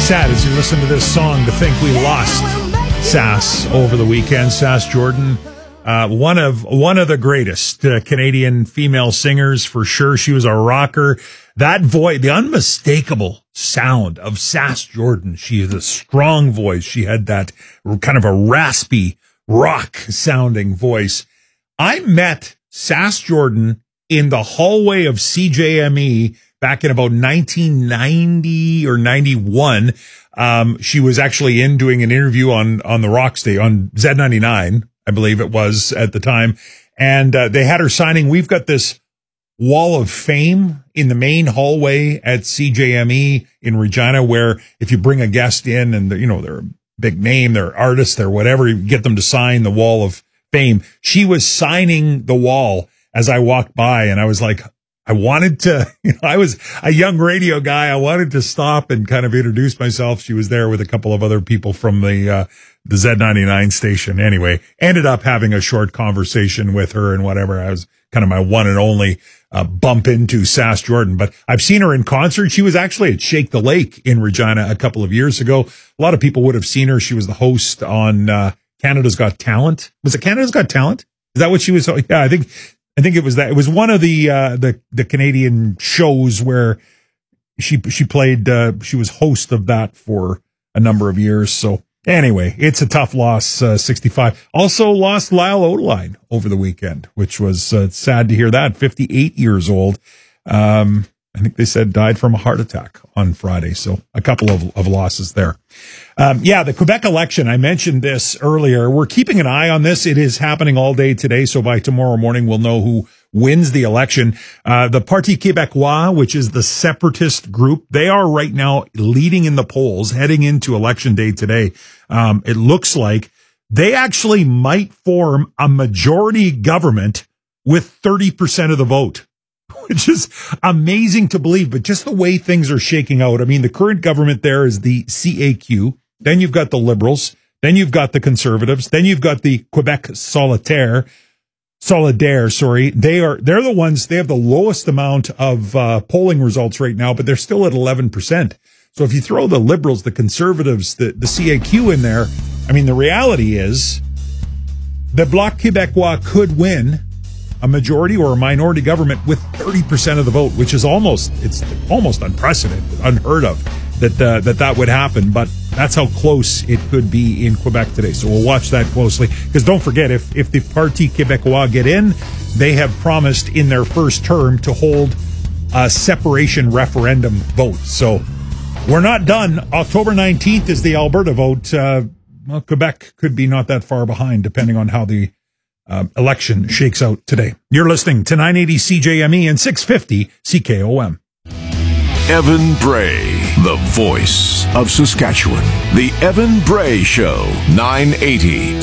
Sad as you listen to this song to think we lost Sass over the weekend. Sass Jordan, one of the greatest Canadian female singers for sure. She was a rocker. That voice, the unmistakable sound of Sass Jordan. She is a strong voice. She had that kind of a raspy rock sounding voice. I met Sass Jordan in the hallway of CJME back in about 1990 or 91. She was actually in doing an interview on the rock stage on Z99, I believe it was at the time. And they had her signing. We've got this wall of fame in the main hallway at CJME in Regina, where if you bring a guest in and they're a big name, they're artists, they're whatever, you get them to sign the wall of fame. She was signing the wall as I walked by, and I was like, I wanted to, I was a young radio guy. I wanted to stop and kind of introduce myself. She was there with a couple of other people from the Z99 station. Anyway, ended up having a short conversation with her and whatever. I was kind of my one and only bump into Sass Jordan, but I've seen her in concert. She was actually at Shake the Lake in Regina a couple of years ago. A lot of people would have seen her. She was the host on Canada's Got Talent. Was it Canada's Got Talent? Is that what she was? Yeah, I think it was that. It was one of the Canadian shows where she played. She was host of that for a number of years. So anyway, it's a tough loss. 65. Also lost Lyle Odeline over the weekend, which was sad to hear that. 58 years old. I think they said died from a heart attack on Friday. So a couple of losses there. The Quebec election, I mentioned this earlier. We're keeping an eye on this. It is happening all day today. So by tomorrow morning, we'll know who wins the election. The Parti Québécois, which is the separatist group, they are right now leading in the polls heading into election day today. It looks like they actually might form a majority government with 30% of the vote, which is amazing to believe, but just the way things are shaking out. I mean, the current government there is the CAQ. Then you've got the Liberals. Then you've got the Conservatives. Then you've got the Quebec Solidaire, sorry. They're the ones, they have the lowest amount of polling results right now, but they're still at 11%. So if you throw the Liberals, the Conservatives, the CAQ in there, I mean, the reality is the Bloc Québécois could win a majority or a minority government with 30% of the vote, which is almost unprecedented, unheard of that would happen. But that's how close it could be in Quebec today. So we'll watch that closely, because don't forget, if the Parti Québécois get in, they have promised in their first term to hold a separation referendum vote. So we're not done. October 19th is the Alberta vote. Quebec could be not that far behind, depending on how the election shakes out today. You're listening to 980 CJME and 650 CKOM. Evan Bray, the voice of Saskatchewan. The Evan Bray Show, 980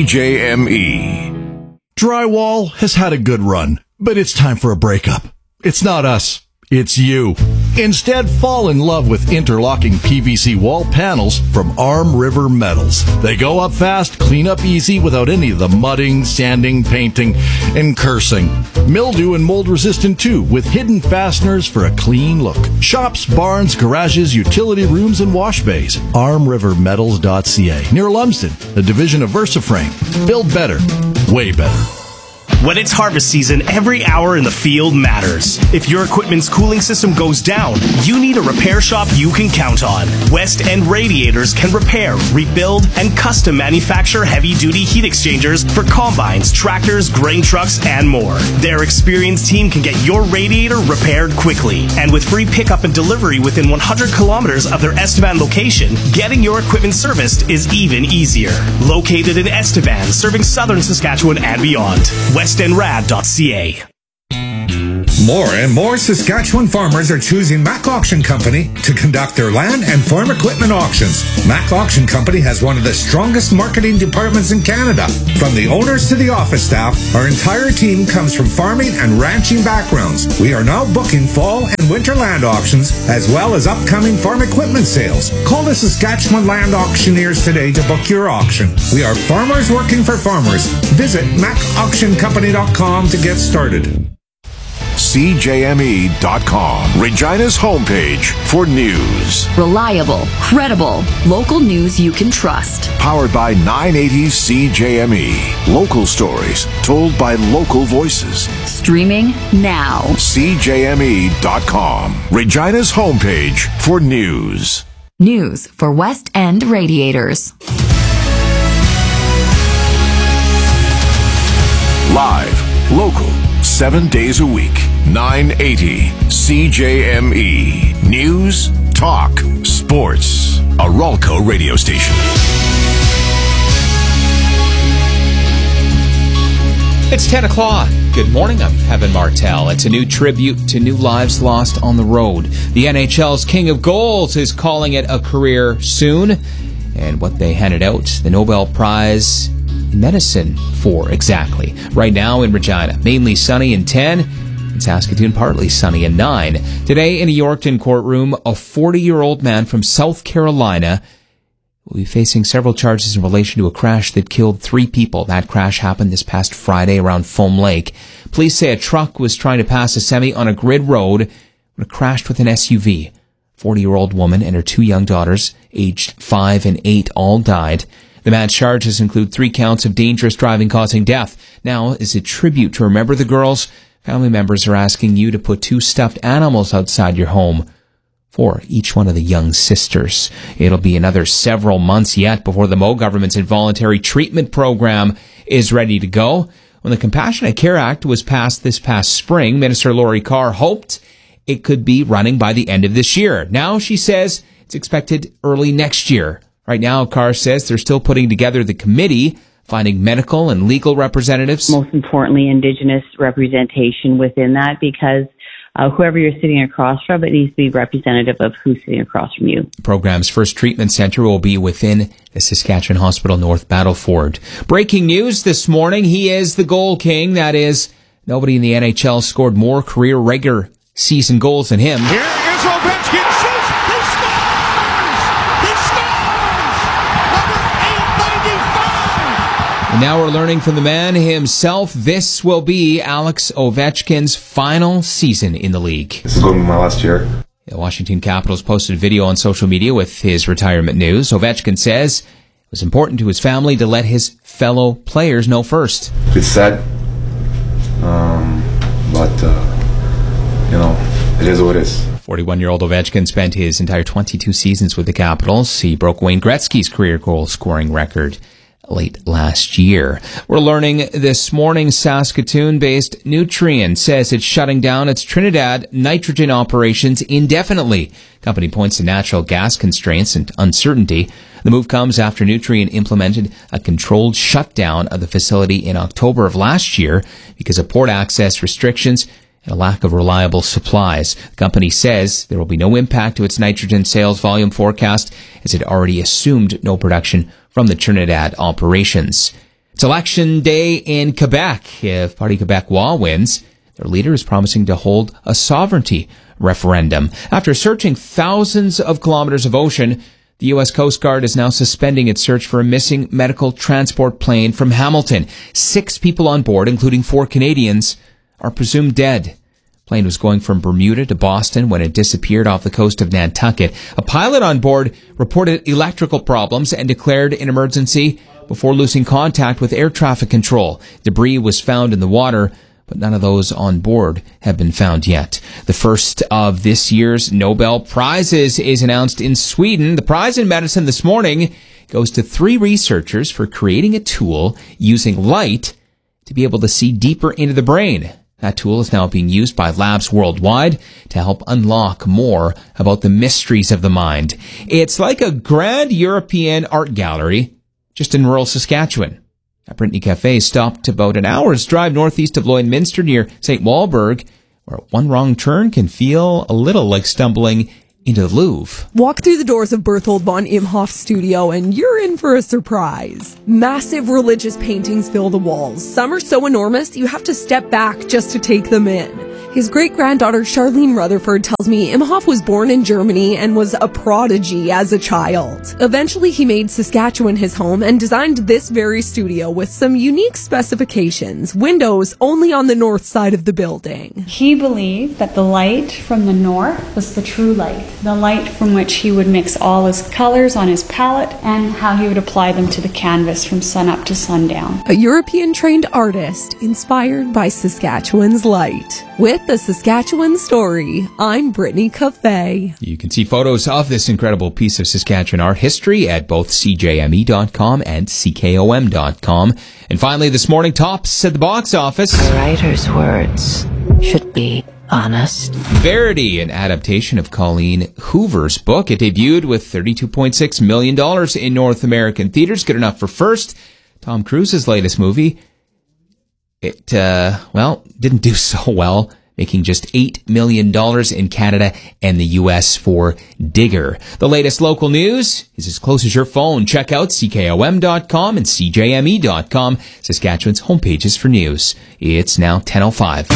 CJME. Drywall has had a good run, but it's time for a breakup. It's not us. It's you. Instead, fall in love with interlocking PVC wall panels from Arm River Metals. They go up fast, clean up easy without any of the mudding, sanding, painting, and cursing. Mildew and mold resistant too, with hidden fasteners for a clean look. Shops, barns, garages, utility rooms, and wash bays. ArmRiverMetals.ca, near Lumsden, a division of VersaFrame. Build better, way better. When it's harvest season, every hour in the field matters. If your equipment's cooling system goes down, you need a repair shop you can count on. West End Radiators can repair, rebuild, and custom manufacture heavy-duty heat exchangers for combines, tractors, grain trucks, and more. Their experienced team can get your radiator repaired quickly. And with free pickup and delivery within 100 kilometers of their Estevan location, getting your equipment serviced is even easier. Located in Estevan, serving southern Saskatchewan and beyond. WestEndRad.ca. More and more Saskatchewan farmers are choosing Mac Auction Company to conduct their land and farm equipment auctions. Mac Auction Company has one of the strongest marketing departments in Canada. From the owners to the office staff, our entire team comes from farming and ranching backgrounds. We are now booking fall and winter land auctions, as well as upcoming farm equipment sales. Call the Saskatchewan Land Auctioneers today to book your auction. We are farmers working for farmers. Visit MacAuctionCompany.com to get started. 980CJME.com. Regina's homepage for news. Reliable, credible, local news you can trust. Powered by 980 CJME. Local stories told by local voices. Streaming now. CJME.com. Regina's homepage for news. News for West End radiators. Live, local, 7 days a week. 980 CJME. News, talk, sports. A Ralco radio station. It's 10 o'clock. Good morning, I'm Evan Martell. It's a new tribute to new lives lost on the road. The NHL's King of Goals is calling it a career soon. And what they handed out, the Nobel Prize in Medicine for exactly. Right now in Regina, mainly sunny and 10. In Saskatoon, partly sunny and 9. Today in a Yorkton courtroom, a 40-year-old man from South Carolina will be facing several charges in relation to a crash that killed 3 people. That crash happened this past Friday around Foam Lake. Police say a truck was trying to pass a semi on a grid road when it crashed with an SUV. 40-year-old woman and her 2 young daughters, aged 5 and 8, all died. The man's charges include 3 counts of dangerous driving causing death. Now, as a tribute to remember the girls, family members are asking you to put 2 stuffed animals outside your home for each one of the young sisters. It'll be another several months yet before the Moe government's involuntary treatment program is ready to go. When the Compassionate Care Act was passed this past spring, Minister Laurie Carr hoped it could be running by the end of this year. Now she says it's expected early next year. Right now, Carr says they're still putting together the committee, finding medical and legal representatives. Most importantly, Indigenous representation within that, because whoever you're sitting across from, it needs to be representative of who's sitting across from you. The program's first treatment center will be within the Saskatchewan Hospital North Battleford. Breaking news this morning, he is the goal king. That is, nobody in the NHL scored more career regular season goals than him. Here is Ovechkin. Shoots. He scores! He scores! Number 895! And now we're learning from the man himself. This will be Alex Ovechkin's final season in the league. This is going to be my last year. The Washington Capitals posted a video on social media with his retirement news. Ovechkin says it was important to his family to let his fellow players know first. It's sad, but it is what it is. 41-year-old Ovechkin spent his entire 22 seasons with the Capitals. He broke Wayne Gretzky's career goal-scoring record late last year. We're learning this morning Saskatoon-based Nutrien says it's shutting down its Trinidad nitrogen operations indefinitely. Company points to natural gas constraints and uncertainty. The move comes after Nutrien implemented a controlled shutdown of the facility in October of last year because of port access restrictions and a lack of reliable supplies. The company says there will be no impact to its nitrogen sales volume forecast as it already assumed no production from the Trinidad operations. It's election day in Quebec. If Parti Québécois wins, their leader is promising to hold a sovereignty referendum. After searching thousands of kilometers of ocean, the U.S. Coast Guard is now suspending its search for a missing medical transport plane from Hamilton. 6 people on board, including 4 Canadians, are presumed dead. The plane was going from Bermuda to Boston when it disappeared off the coast of Nantucket. A pilot on board reported electrical problems and declared an emergency before losing contact with air traffic control. Debris was found in the water, but none of those on board have been found yet. The first of this year's Nobel Prizes is announced in Sweden. The prize in medicine this morning goes to 3 researchers for creating a tool using light to be able to see deeper into the brain. That tool is now being used by labs worldwide to help unlock more about the mysteries of the mind. It's like a grand European art gallery, just in rural Saskatchewan. At Brittany Cafe stopped about an hour's drive northeast of Lloydminster near St. Walburg, where one wrong turn can feel a little like stumbling into the Louvre. Walk through the doors of Berthold von Imhoff's studio and you're in for a surprise. Massive religious paintings fill the walls. Some are so enormous you have to step back just to take them in. His great-granddaughter Charlene Rutherford tells me Imhoff was born in Germany and was a prodigy as a child. Eventually, he made Saskatchewan his home and designed this very studio with some unique specifications. Windows only on the north side of the building. He believed that the light from the north was the true light, the light from which he would mix all his colors on his palette and how he would apply them to the canvas from sun up to sundown. A European-trained artist inspired by Saskatchewan's light. With the Saskatchewan Story, I'm Brittany Cafe. You can see photos of this incredible piece of Saskatchewan art history at both CJME.com and CKOM.com. And finally, this morning, tops at the box office. A writer's words should be honest. Verity, an adaptation of Colleen Hoover's book. It debuted with $32.6 million in North American theaters. Good enough for first. Tom Cruise's latest movie. It, didn't do so well, making just $8 million in Canada and the U.S. for Digger. The latest local news is as close as your phone. Check out CKOM.com and CJME.com, Saskatchewan's homepages for news. It's now 10:05.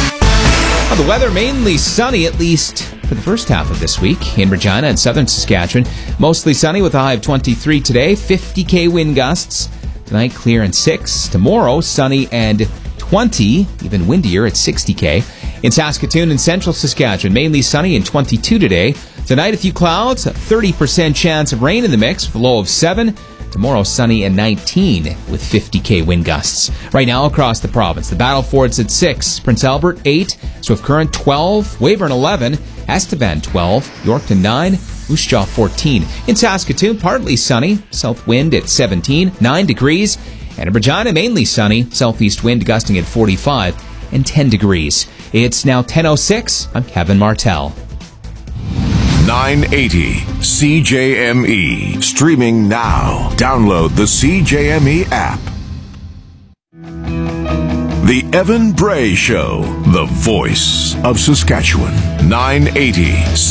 The weather mainly sunny, at least for the first half of this week. In Regina and southern Saskatchewan, mostly sunny with a high of 23 today, 50 wind gusts. Tonight, clear and 6. Tomorrow, sunny and 20, even windier at 60 In Saskatoon and central Saskatchewan, mainly sunny and 22 today. Tonight, a few clouds, a 30% chance of rain in the mix, with a low of 7. Tomorrow, sunny and 19 with 50 wind gusts. Right now, across the province, the Battleford's at 6, Prince Albert 8, Swift Current 12, Weyburn 11, Estevan 12, Yorkton 9, Moose Jaw 14. In Saskatoon, partly sunny, south wind at 17, 9 degrees. And in Regina, mainly sunny, southeast wind gusting at 45 and 10 degrees. It's now 10:06. I'm Kevin Martell. 980 CJME. Streaming now. Download the CJME app. The Evan Bray Show, the voice of Saskatchewan. 980